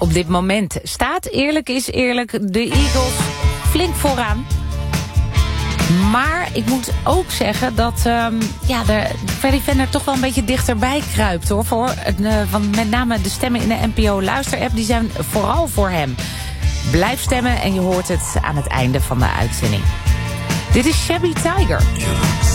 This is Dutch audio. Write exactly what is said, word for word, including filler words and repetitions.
op dit moment staat, eerlijk is eerlijk, de Eagles flink vooraan. Maar ik moet ook zeggen dat um, ja, de Freddy Fender toch wel een beetje dichterbij kruipt, hoor. Voor, uh, want met name de stemmen in de N P O Luister-app, die zijn vooral voor hem. Blijf stemmen en je hoort het aan het einde van de uitzending. Dit is Shabby Tiger.